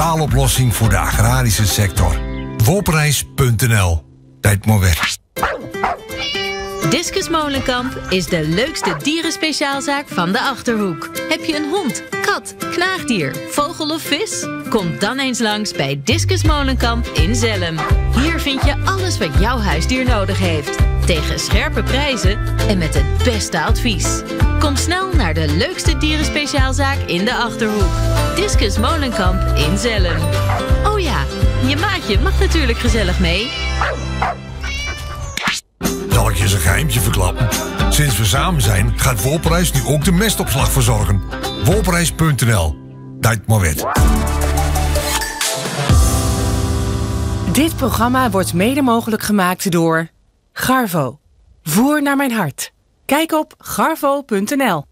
totaaloplossing voor de agrarische sector. Wolprijs.nl. Tijd maar weg. Discus Molenkamp is de leukste dierenspeciaalzaak van de Achterhoek. Heb je een hond, kat, knaagdier, vogel of vis? Kom dan eens langs bij Discus Molenkamp in Zelhem. Hier vind je alles wat jouw huisdier nodig heeft. Tegen scherpe prijzen en met het beste advies. Kom snel naar de leukste dierenspeciaalzaak in de Achterhoek. Discus Molenkamp in Zelhem. Oh ja, je maatje mag natuurlijk gezellig mee. Zal ik je eens een geheimtje verklappen? Sinds we samen zijn, gaat Wolprijs nu ook de mestopslag verzorgen. Wolprijs.nl. Tijd maar wet. Dit programma wordt mede mogelijk gemaakt door Garvo. Voer naar mijn hart. Kijk op garvo.nl.